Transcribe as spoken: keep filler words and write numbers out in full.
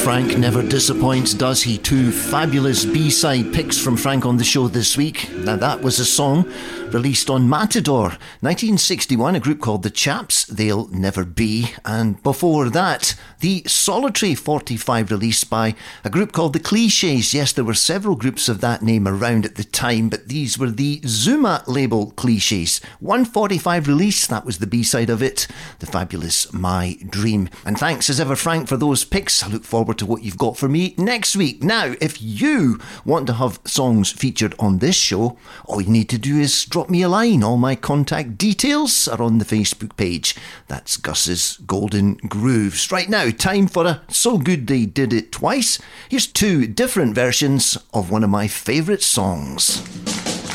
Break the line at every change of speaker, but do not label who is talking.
Frank never disappoints, does he? Two fabulous B-side picks from Frank on the show this week. Now that was a song released on Matador. nineteen sixty-one, a group called The Chaps, They'll Never Be. And before that, the Solitary forty-five release by a group called The Clichés. Yes, there were several groups of that name around at the time, but these were the Zuma label Clichés. one forty-five release, that was the B-side of it, the fabulous My Dream. And thanks as ever, Frank, for those picks. I look forward to what you've got for me next week. Now, if you want to have songs featured on this show, all you need to do is drop me a line. All my contact details are on the Facebook page. That's Gus's Golden Grooves. Right now, time for a So Good They Did It Twice. Here's two different versions of one of my favourite songs.